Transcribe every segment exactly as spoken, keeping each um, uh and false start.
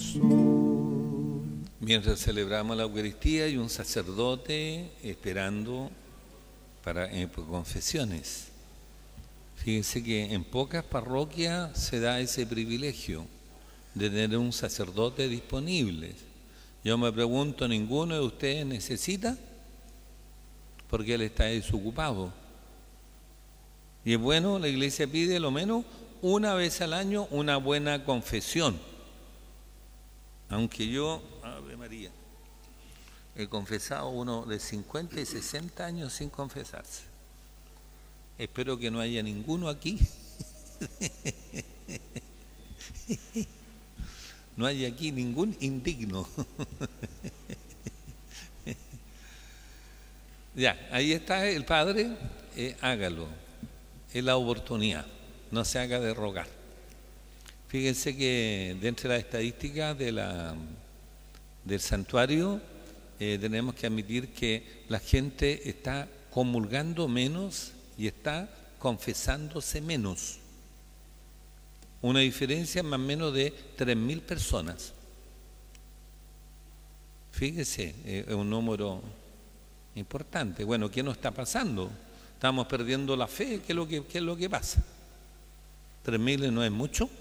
Mientras celebramos la Eucaristía hay un sacerdote esperando para eh, confesiones. Fíjense que en pocas parroquias se da ese privilegio de tener un sacerdote disponible. Yo me pregunto, ¿ninguno de ustedes necesita? Porque él está desocupado. Y es bueno, la Iglesia pide lo menos una vez al año una buena confesión. Aunque yo, Ave María, he confesado uno de cincuenta y sesenta años sin confesarse. Espero que no haya ninguno aquí. No hay aquí ningún indigno. Ya, ahí está el Padre, eh, hágalo. Es la oportunidad, no se haga de rogar. Fíjense que dentro de las estadísticas de la, del santuario eh, tenemos que admitir que la gente está comulgando menos y está confesándose menos. Una diferencia más o menos de tres mil personas. Fíjese, eh, es un número importante. Bueno, ¿qué nos está pasando? Estamos perdiendo la fe. ¿Qué es lo que, qué es lo que pasa? tres mil no es mucho.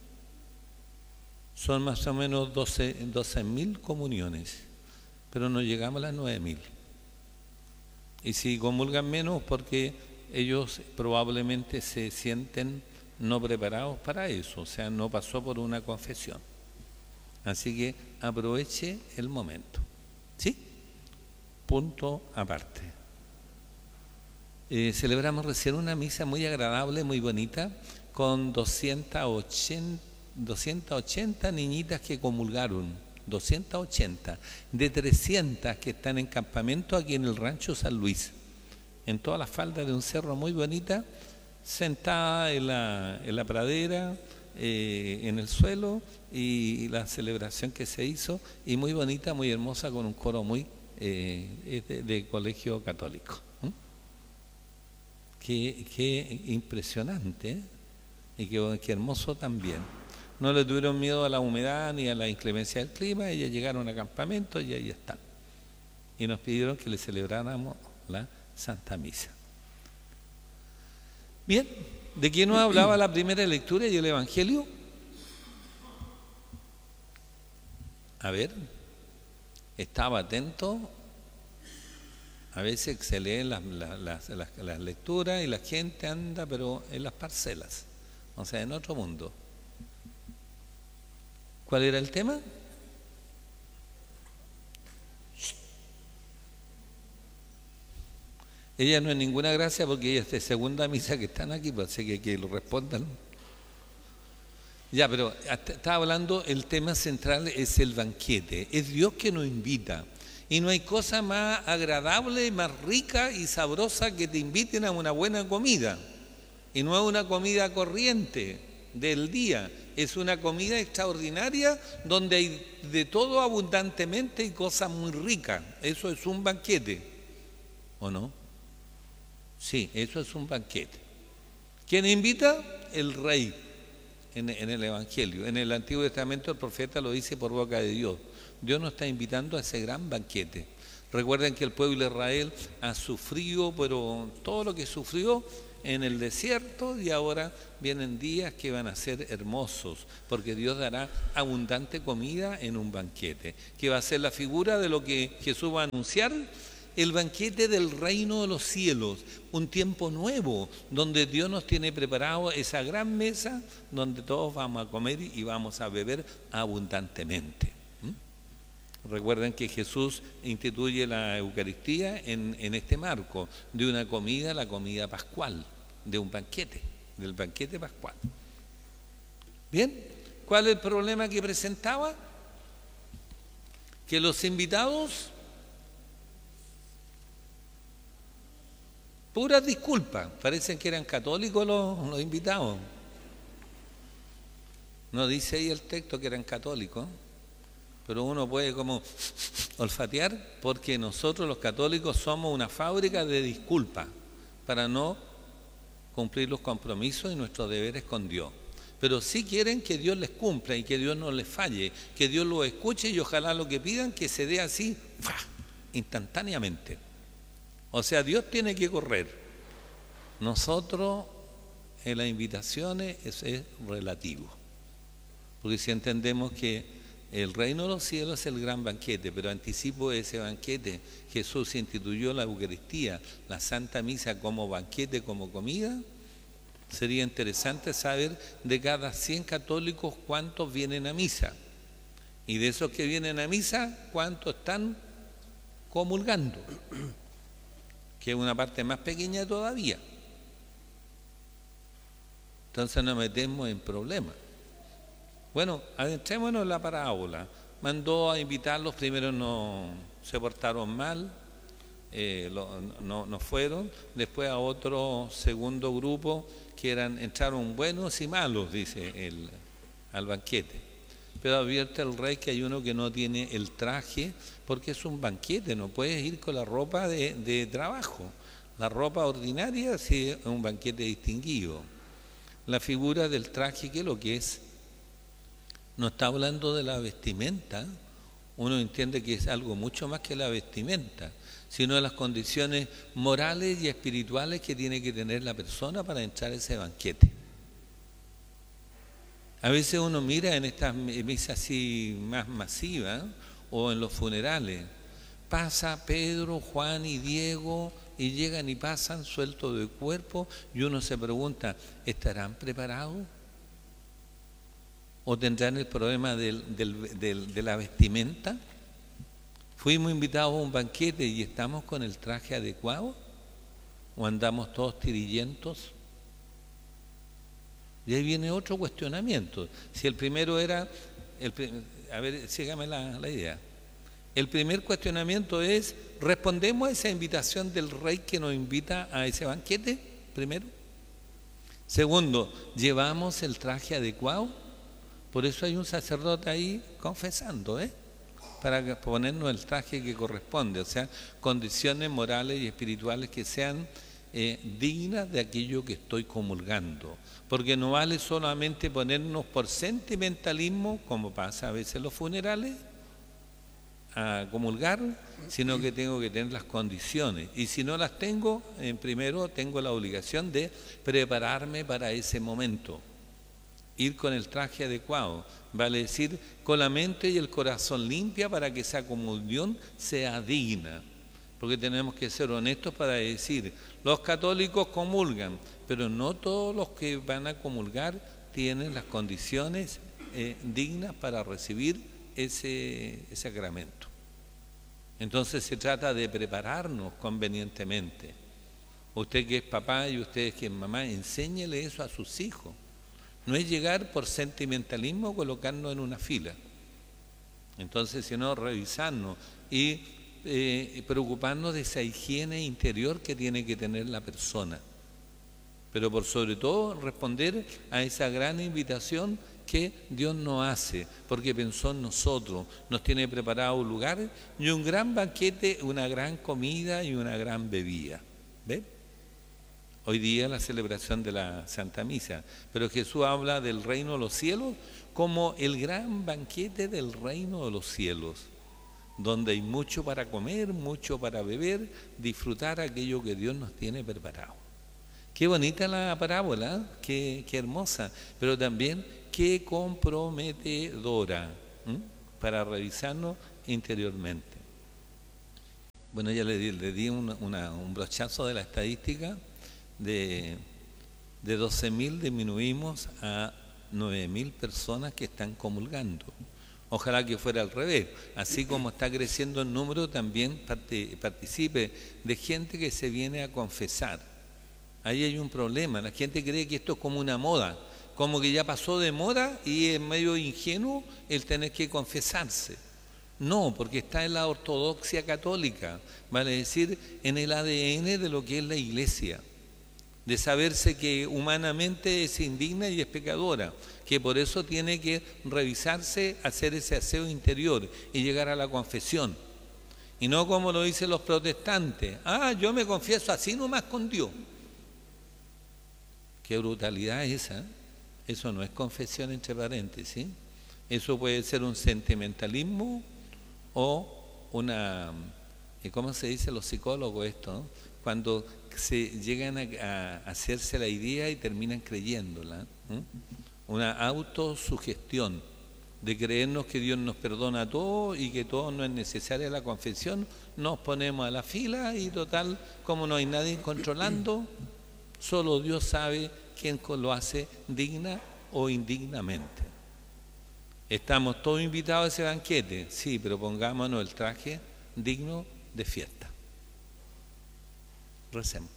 Son más o menos doce mil comuniones, pero no llegamos a las nueve mil. Y si comulgan menos, porque ellos probablemente se sienten no preparados para eso, o sea, no pasó por una confesión. Así que aproveche el momento. ¿Sí? Punto aparte. Eh, celebramos recién una misa muy agradable, muy bonita, con doscientas ochenta niñitas que comulgaron, doscientas ochenta, de trescientas que están en campamento aquí en el rancho San Luis, en todas las faldas de un cerro muy bonita, sentada en la, en la pradera, eh, en el suelo, y la celebración que se hizo, y muy bonita, muy hermosa, con un coro muy eh, de, de colegio católico. ¿Mm? Qué, qué impresionante, ¿eh? Y qué, qué hermoso también. No le tuvieron miedo a la humedad ni a la inclemencia del clima, ellas llegaron a campamento y ahí están. Y nos pidieron que le celebráramos la Santa Misa. Bien, ¿de qué nos hablaba la primera lectura y el Evangelio? A ver, estaba atento. A veces se leen las, las, las, las lecturas y la gente anda, pero en las parcelas, o sea, en otro mundo. ¿Cuál era el tema? Ella no es ninguna gracia porque ella es de segunda misa que están aquí, pues así que que lo respondan. Ya, pero estaba hablando, el tema central es el banquete. Es Dios que nos invita. Y no hay cosa más agradable, más rica y sabrosa que te inviten a una buena comida. Y no es una comida corriente del día, es una comida extraordinaria donde hay de todo abundantemente y cosas muy ricas. Eso es un banquete, ¿o no? Sí, eso es un banquete. ¿Quién invita? El rey en, en el Evangelio. En el Antiguo Testamento el profeta lo dice por boca de Dios. Dios nos está invitando a ese gran banquete. Recuerden que el pueblo de Israel ha sufrido, pero todo lo que sufrió en el desierto, y ahora vienen días que van a ser hermosos, porque Dios dará abundante comida en un banquete, que va a ser la figura de lo que Jesús va a anunciar, el banquete del reino de los cielos, un tiempo nuevo, donde Dios nos tiene preparado esa gran mesa, donde todos vamos a comer y vamos a beber abundantemente. Recuerden que Jesús instituye la Eucaristía en, en este marco de una comida, la comida pascual, de un banquete, del banquete pascual. Bien, ¿cuál es el problema que presentaba? Que los invitados, puras disculpas, parecen que eran católicos los, los invitados. No dice ahí el texto que eran católicos, pero uno puede como olfatear, porque nosotros los católicos somos una fábrica de disculpas para no cumplir los compromisos y nuestros deberes con Dios. pero sí quieren que Dios les cumpla y que Dios no les falle, que Dios los escuche y ojalá lo que pidan que se dé así, ¡fa!, instantáneamente. O sea, Dios tiene que correr. Nosotros en las invitaciones eso es relativo, porque si entendemos que el reino de los cielos es el gran banquete, pero anticipo de ese banquete, Jesús instituyó la Eucaristía, la Santa Misa como banquete, como comida. Sería interesante saber de cada cien católicos cuántos vienen a misa, y de esos que vienen a misa, cuántos están comulgando, que es una parte más pequeña todavía. Entonces nos metemos en problemas. Bueno, adentrémonos en la parábola. Mandó a invitarlos, primero no se portaron mal, eh, lo, no, no fueron, después a otro segundo grupo que eran, entraron buenos y malos, dice el, al banquete. Pero advierte el rey que hay uno que no tiene el traje, porque es un banquete, no puedes ir con la ropa de, de trabajo. La ropa ordinaria sí es un banquete distinguido. La figura del traje, ¿qué es lo que es? No está hablando de la vestimenta, uno entiende que es algo mucho más que la vestimenta, sino de las condiciones morales y espirituales que tiene que tener la persona para entrar a ese banquete. A veces uno mira en estas misas así más masivas, o en los funerales, pasa Pedro, Juan y Diego y llegan y pasan sueltos de cuerpo, y uno se pregunta, ¿estarán preparados? ¿O tendrán el problema del, del, del, de la vestimenta? ¿Fuimos invitados a un banquete y estamos con el traje adecuado? ¿O andamos todos tirillentos? Y ahí viene otro cuestionamiento. Si el primero era, el, a ver, sígame la, la idea. El primer cuestionamiento es, ¿respondemos a esa invitación del rey que nos invita a ese banquete? Primero. Segundo, ¿llevamos el traje adecuado? Por eso hay un sacerdote ahí confesando, ¿eh? Para ponernos el traje que corresponde, o sea, condiciones morales y espirituales que sean eh, dignas de aquello que estoy comulgando. Porque no vale solamente ponernos por sentimentalismo, como pasa a veces en los funerales, a comulgar, sino que tengo que tener las condiciones. Y si no las tengo, en primero tengo la obligación de prepararme para ese momento. Ir con el traje adecuado, vale decir, con la mente y el corazón limpia para que esa comunión sea digna. Porque tenemos que ser honestos para decir, los católicos comulgan, pero no todos los que van a comulgar tienen las condiciones eh, dignas para recibir ese, ese sacramento. Entonces se trata de prepararnos convenientemente. Usted que es papá y usted que es mamá, enséñele eso a sus hijos. No es llegar por sentimentalismo, colocarnos en una fila. Entonces, sino revisarnos y eh, preocuparnos de esa higiene interior que tiene que tener la persona. Pero por sobre todo responder a esa gran invitación que Dios nos hace, porque pensó en nosotros, nos tiene preparado un lugar y un gran banquete, una gran comida y una gran bebida. ¿Ven? Hoy día la celebración de la Santa Misa, pero Jesús habla del reino de los cielos como el gran banquete del reino de los cielos, donde hay mucho para comer, mucho para beber, disfrutar aquello que Dios nos tiene preparado. Qué bonita la parábola, qué, qué hermosa, pero también qué comprometedora, ¿m? Para revisarnos interiormente. Bueno, ya le di, le di una, una, un brochazo de la estadística. De, de doce mil disminuimos a nueve mil personas que están comulgando. Ojalá que fuera al revés. Así como está creciendo el número, también participe de gente que se viene a confesar. Ahí hay un problema. La gente cree que esto es como una moda, como que ya pasó de moda y es medio ingenuo el tener que confesarse. No, porque está en la ortodoxia católica, vale decir, en el A D N de lo que es la Iglesia. De saberse que humanamente es indigna y es pecadora, que por eso tiene que revisarse, hacer ese aseo interior y llegar a la confesión. Y no como lo dicen los protestantes, ah, yo me confieso así nomás con Dios. Qué brutalidad esa, ¿eh? Eso no es confesión entre paréntesis. Eso puede ser un sentimentalismo o una, ¿cómo se dice los psicólogos esto? Cuando se llegan a, a hacerse la idea y terminan creyéndola. ¿eh? Una autosugestión de creernos que Dios nos perdona todo y que todo no es necesaria la confesión, nos ponemos a la fila y total, como no hay nadie controlando, solo Dios sabe quién lo hace digna o indignamente. Estamos todos invitados a ese banquete, sí, pero pongámonos el traje digno de fiesta. Recemos.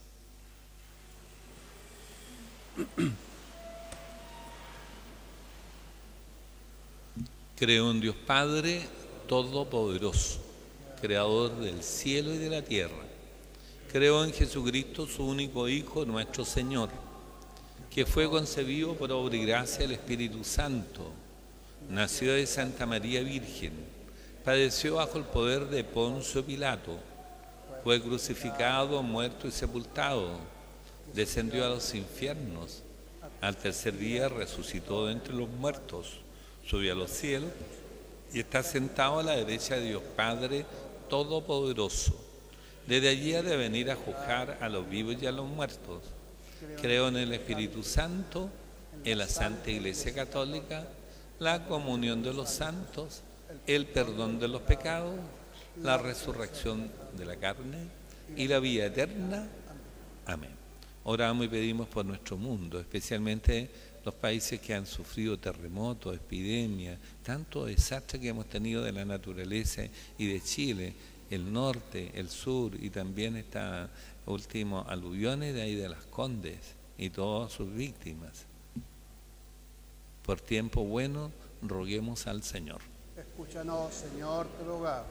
Creo en Dios Padre Todopoderoso, Creador del cielo y de la tierra. Creo en Jesucristo, su único Hijo, nuestro Señor, que fue concebido por obra y gracia del Espíritu Santo, nació de Santa María Virgen, padeció bajo el poder de Poncio Pilato, fue crucificado, muerto y sepultado, descendió a los infiernos, al tercer día resucitó de entre los muertos, subió a los cielos y está sentado a la derecha de Dios Padre Todopoderoso. Desde allí ha de venir a juzgar a los vivos y a los muertos. Creo en el Espíritu Santo, en la Santa Iglesia Católica, la comunión de los santos, el perdón de los pecados, la resurrección de la carne y la vida eterna. Amén. Oramos y pedimos por nuestro mundo, especialmente los países que han sufrido terremotos, epidemias, tanto desastres que hemos tenido de la naturaleza y de Chile, el norte, el sur y también estas últimos aluviones de ahí de Las Condes y todas sus víctimas. Por tiempo bueno, roguemos al Señor. Escúchanos, Señor, te rogamos.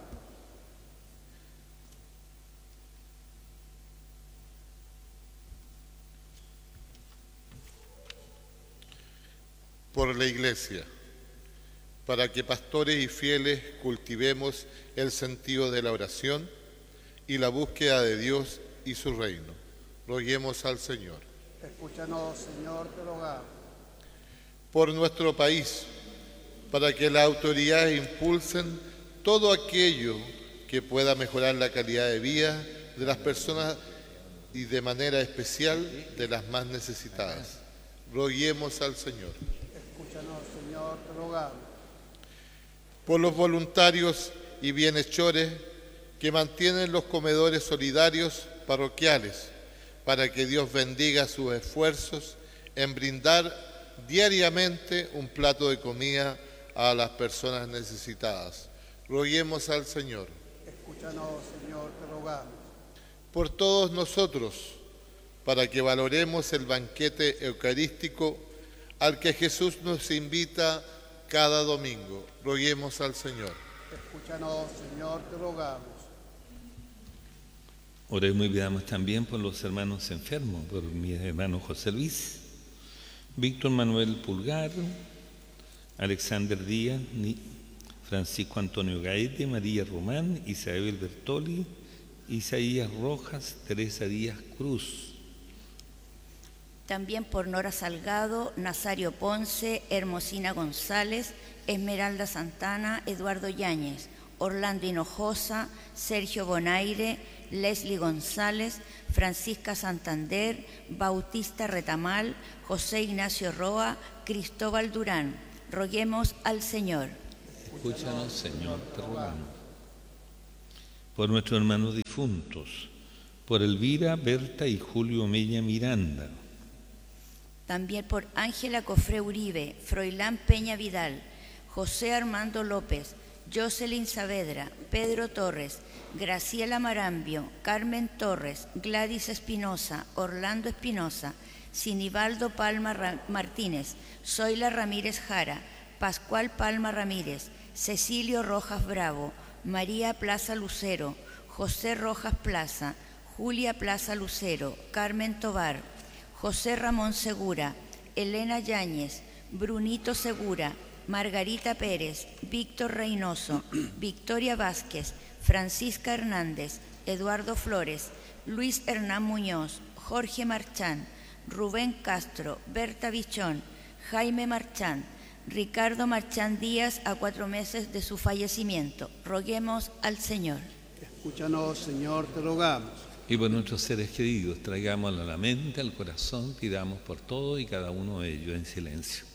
Por la Iglesia, para que pastores y fieles cultivemos el sentido de la oración y la búsqueda de Dios y su reino. Roguemos al Señor. Escúchanos, Señor, te rogamos. Por nuestro país, para que las autoridades impulsen todo aquello que pueda mejorar la calidad de vida de las personas y de manera especial de las más necesitadas. Roguemos al Señor. Escúchanos, Señor, te rogamos. Por los voluntarios y bienhechores que mantienen los comedores solidarios parroquiales, para que Dios bendiga sus esfuerzos en brindar diariamente un plato de comida a las personas necesitadas. Roguemos al Señor. Escúchanos, Señor, te rogamos. Por todos nosotros, para que valoremos el banquete eucarístico al que Jesús nos invita cada domingo. Roguemos al Señor. Escúchanos, Señor, te rogamos. Oremos y pidamos también por los hermanos enfermos, por mi hermano José Luis, Víctor Manuel Pulgar, Alexander Díaz, Francisco Antonio Gaete, María Román, Isabel Bertoli, Isaías Rojas, Teresa Díaz Cruz. También por Nora Salgado, Nazario Ponce, Hermosina González, Esmeralda Santana, Eduardo Yáñez, Orlando Hinojosa, Sergio Bonaire, Leslie González, Francisca Santander, Bautista Retamal, José Ignacio Roa, Cristóbal Durán. Roguemos al Señor. Escúchanos, Señor, te rogamos. Por nuestros hermanos difuntos, por Elvira, Berta y Julio Mella Miranda. También por Ángela Cofré Uribe, Froilán Peña Vidal, José Armando López, Jocelyn Saavedra, Pedro Torres, Graciela Marambio, Carmen Torres, Gladys Espinosa, Orlando Espinosa, Sinibaldo Palma Ra- Martínez, Zoila Ramírez Jara, Pascual Palma Ramírez, Cecilio Rojas Bravo, María Plaza Lucero, José Rojas Plaza, Julia Plaza Lucero, Carmen Tobar, José Ramón Segura, Elena Yáñez, Brunito Segura, Margarita Pérez, Víctor Reynoso, Victoria Vázquez, Francisca Hernández, Eduardo Flores, Luis Hernán Muñoz, Jorge Marchán, Rubén Castro, Berta Bichón, Jaime Marchán, Ricardo Marchán Díaz, a cuatro meses de su fallecimiento. Roguemos al Señor. Escúchanos, Señor, te rogamos. Y por nuestros seres queridos, traigámoslo a la mente, al corazón, pidamos por todo y cada uno de ellos en silencio.